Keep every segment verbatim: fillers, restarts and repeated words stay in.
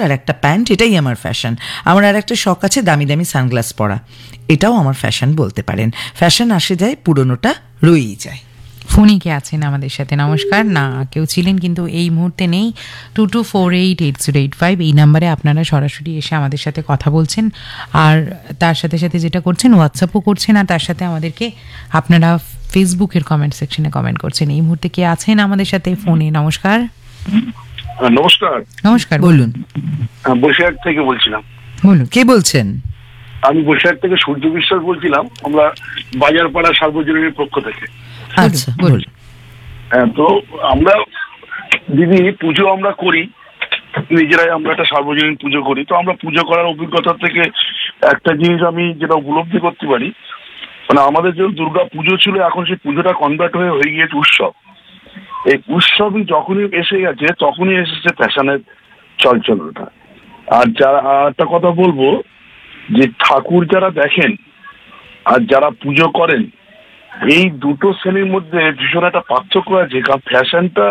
আর একটা প্যান্ট, এটাই আমার ফ্যাশন। আমার আর একটা শখ আছে দামি দামি সানগ্লাস পরা, এটাও আমার ফ্যাশন বলতে পারেন। ফ্যাশন আসে যায়, পুরনোটা রয়েই যায়। ফোনে কে আছেন আমাদের সাথে? নমস্কার। না, কেউ ছিলেন কিন্তু এই মুহূর্তে নেই। Two two four eight eight zero eight five এই নাম্বারে আপনারা সরাসরি এসে আমাদের সাথে কথা বলছেন, আর তার সাথে সাথে যেটা করছেন হোয়াটসঅ্যাপও করছেন, আর তার সাথে আমাদেরকে আপনারা ফেসবুকের কমেন্ট সেকশনে কমেন্ট করছেন। এই মুহূর্তে কে আছেন আমাদের সাথে ফোনে? নমস্কার। নমস্কার। নমস্কার, বলুন। বসিরহাট থেকে বলছিলাম। বলুন, কে বলছেন? আমি বসিরহাট থেকে সূর্য বিশ্বাস বলছিলাম, আমরা বাজারপাড়া সার্বজনীনের পক্ষ থেকে। আচ্ছা, বলুন। হ্যাঁ, তো আমরা দিদি পুজো আমরা করি নিজেরাই, আমরা একটা সার্বজনীন পুজো করি। তো আমরা পুজো করার অভিজ্ঞতা থেকে একটা জিনিস আমি যেটা উপলব্ধি করতে পারি, মানে আমাদের যে দুর্গা পুজো ছিল, এখন সেই পুজোটা কনভার্ট হয়ে হয়ে গিয়েছে উৎসব। এই উৎসবই যখনই এসে গেছে তখনই এসেছে ফ্যাশনের চলচলটা। আর যারা একটা কথা বলবো, যে ঠাকুর যারা দেখেন আর যারা পুজো করেন, এই দুটো শ্রেণীর মধ্যে ভীষণ একটা পার্থক্য আছে। কারণ ফ্যাশনটা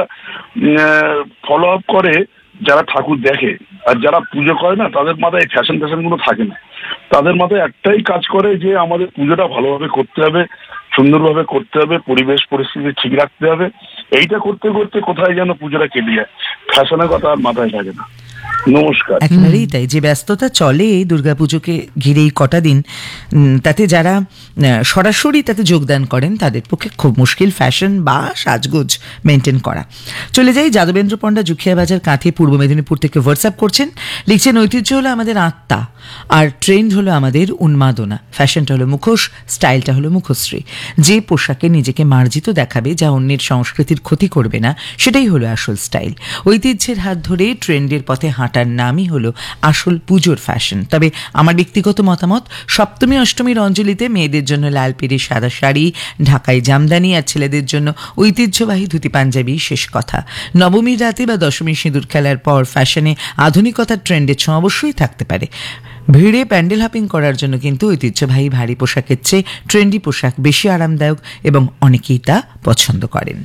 ফলো আপ করে যারা ঠাকুর দেখে, আর যারা পুজো করে না তাদের মাথায় ফ্যাশন ফ্যাশন গুলো থাকে না। তাদের মাথায় একটাই কাজ করে যে আমাদের পুজোটা ভালোভাবে করতে হবে, সুন্দরভাবে করতে হবে, পরিবেশ পরিস্থিতি ঠিক রাখতে হবে। এইটা করতে করতে কোথায় যেন পুজোটা কেটে যায়, ফ্যাশনের কথা আর মাথায় থাকে না। নমস্কার। একেবারেই তাই। যে ব্যস্ততা চলে এই দুর্গাপুজোকে ঘিরে এই কটা দিন, তাতে যারা সরাসরি তাতে যোগদান করেন তাদের পক্ষে খুব মুশকিল ফ্যাশন বা সাজগোজ মেনটেন করা। চলে যাই যাদবেন্দ্র পণ্ডা, জুখিয়া বাজার, কাঁথি, পূর্ব মেদিনীপুর থেকে হোয়াটসঅ্যাপ করছেন। লিখছেন, ঐতিহ্য হলো আমাদের আত্মা, আর ট্রেন্ড হলো আমাদের উন্মাদনা। ফ্যাশনটা হলো মুখোশ, স্টাইলটা হলো মুখশ্রী। যে পোশাকে নিজেকে মার্জিত দেখাবে, যা অন্যের সংস্কৃতির ক্ষতি করবে না, সেটাই হলো আসল স্টাইল। ঐতিহ্যের হাত ধরে ট্রেন্ডের পথে হাঁটার নামই হলো আসল পুজোর ফ্যাশন। তবে আমার ব্যক্তিগত মতামত, সপ্তমী অষ্টমীর অঞ্জলিতে মেয়েদের জন্য লাল পেড়ে সাদা শাড়ি, ঢাকাই জামদানি, আর ছেলেদের জন্য ঐতিহ্যবাহী ধুতি পাঞ্জাবি শেষ কথা। নবমীর রাতে বা দশমীর সিঁদুর খেলার পর ফ্যাশনে আধুনিকতার ট্রেন্ডের ছোঁয়া অবশ্যই থাকতে পারে। ভিড়ে প্যান্ডেল হপিং করার জন্য কিন্তু ঐতিহ্যবাহী ভারী পোশাকের চেয়ে ট্রেন্ডি পোশাক বেশি আরামদায়ক এবং অনেকেই তা পছন্দ করেন।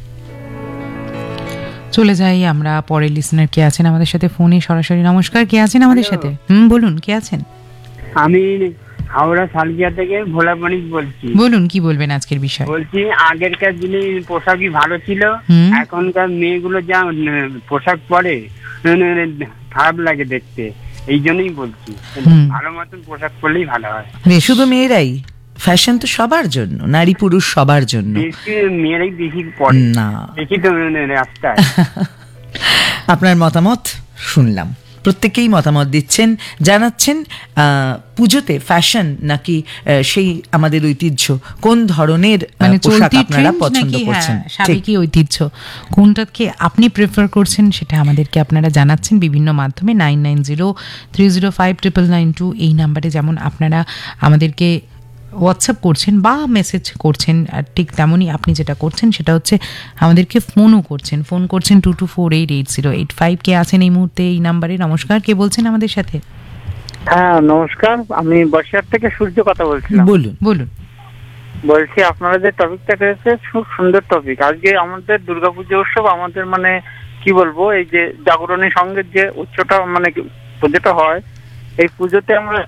চলে যাই আমরা পরের লিসনার কে আছেন আমাদের সাথে ফোনে সরাসরি। নমস্কার, কে আছেন আমাদের সাথে? হুম, বলুন, কে আছেন? আমি হাওড়া সালকিয়া থেকে ভোলা মানিক বলছি। বলুন, কি বলবেন আজকের বিষয়? বলছি আগেরকার দিনে পোশাকই ভালো ছিল, এখনকার মেয়েগুলো যা পোশাক পরে খারাপ লাগে দেখতে, এই জন্যই বলছি ভালো মতন পোশাক পরলেই ভালো হয়। শুধু মেয়েরাই? ফ্যাশন তো সবার জন্য, নারী পুরুষ সবার জন্য। মেয়েরাই বেশি পরে না, দেখি তো রাস্তায়। আপনার মতামত শুনলাম, প্রত্যেকেই মতামত দিচ্ছেন, জানাচ্ছেন পুজোতে ফ্যাশন নাকি সেই আমাদের ঐতিহ্য, কোন ধরনের পোশাক আপনারা পছন্দ করছেন, সাবেকি ঐতিহ্য কোনটাকে আপনি প্রেফার করছেন, সেটা আমাদেরকে আপনারা জানাচ্ছেন বিভিন্ন মাধ্যমে। Nine nine zero three zero five triple nine two এই নাম্বারে যেমন আপনারা আমাদেরকে হোয়াটসঅ্যাপ করছেন বা মেসেজ করছেন, আর ঠিক তেমনই আপনি যেটা করছেন সেটা হচ্ছে আমাদেরকে ফোনও করছেন। ফোন করছেন two two four eight eight zero eight five. কে আছেন এই মুহূর্তে এই নাম্বারে? নমস্কার, কে বলছেন আমাদের সাথে? হ্যাঁ নমস্কার, আমি বসিরহাট থেকে সূর্য কথা বলছিলাম। বলুন বলুন। বলছি আপনারা যে টপিকটা করেছে খুব সুন্দর টপিক। আজকে আমাদের দুর্গাপুজো উৎসব, আমাদের মানে কি বলবো, এই যে জাগরণী সঙ্গের যে উৎসবটা মানে পুজোটা হয়, এই পুজোতে আমরা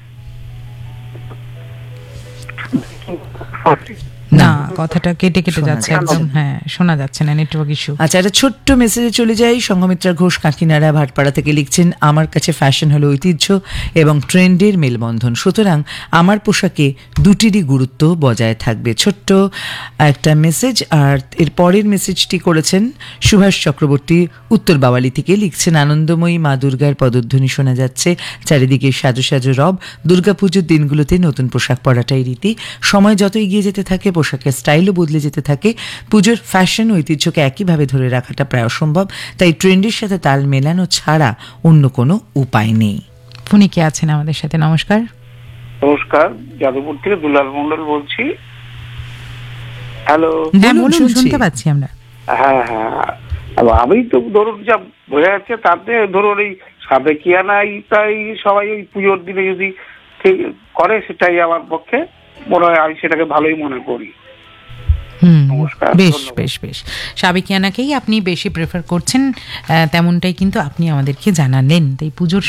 না, কথাটা কেটে কেটে যাচ্ছে একদম। হ্যাঁ, শোনা যাচ্ছে না, নেটওয়ার্ক ইস্যু। আচ্ছা, একটা ছোট্ট মেসেজে চলে যাই। সংঘমিত্রা ঘোষ, কাকিনাড়া, ভাটপাড়া থেকে লিখছেন, আমার কাছে ফ্যাশন হলো ঐতিহ্য এবং ট্রেন্ডের মেলবন্ধন, সুতরাং আমার পোশাকে দুটিরই গুরুত্ব বজায় থাকবে। ছোট্ট একটা মেসেজ। আর এর পরের মেসেজটি করেছেন সুভাষ চক্রবর্তী, উত্তর বাওয়ালি থেকে লিখছেন, আনন্দময়ী মা দুর্গার পদধ্বনি শোনা যাচ্ছে, চারিদিকে সাজো সাজো রব। দুর্গাপুজোর দিনগুলোতে নতুন পোশাক পরাটাই রীতি। সময় যত এগিয়ে যেতে থাকে পোশাকের স্টাইলও বদলে যেতে থাকে। পুজোর ফ্যাশন ঐতিহ্যকে একইভাবে ধরে রাখাটা প্রায় অসম্ভব, তাই ট্রেন্ডের সাথে তাল মেলানো ছাড়া অন্য কোনো উপায় নেই। ফোনে কে আছেন আমাদের সাথে? নমস্কার। নমস্কার, যাদবপুর থেকে দুলাল মন্ডল বলছি। হ্যালো। হ্যাঁ বলুন, শুনতে পাচ্ছি আমরা। হ্যাঁ হ্যাঁ, আমি তো ধরুন যা বোঝা যাচ্ছে তাতে ধরুন এই সাবেকিয়ানাই তাই সবাই ওই পুজোর দিনে যদি করে, সেটাই আমার পক্ষে মনে হয়, আমি সেটাকে ভালোই মনে করি। হুম, বেশ বেশ বেশ সাবেকিয়ানাকেই আপনি বেশি প্রেফার করছেন, তেমনটাই কিন্তু আপনি আমাদেরকে জানালেন। তাই পুজোর